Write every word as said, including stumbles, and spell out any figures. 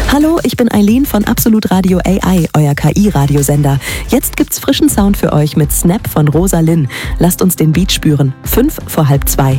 Hallo, ich bin Eileen von Absolut Radio A I, euer K I-Radiosender. Jetzt gibt's frischen Sound für euch mit Snap von Rosa Linn. Lasst uns den Beat spüren. Fünf vor halb zwei.